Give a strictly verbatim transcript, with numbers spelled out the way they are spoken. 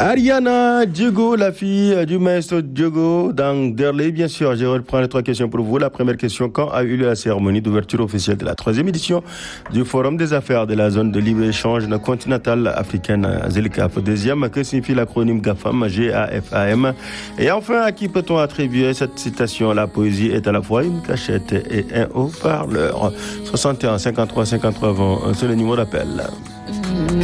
Ariana Diogo, la fille du maestro Diogo dans Derley, bien sûr. Je reprends les trois questions pour vous. La première question, quand a eu lieu la cérémonie d'ouverture officielle de la troisième édition du Forum des affaires de la zone de libre-échange continentale africaine, ZLECAf? Deuxième, que signifie l'acronyme GAFAM, G A F A M? Et enfin, à qui peut-on attribuer cette citation? La poésie est à la fois une cachette et un haut-parleur. soixante et un cinquante-trois cinquante-trois vingt, c'est le numéro d'appel.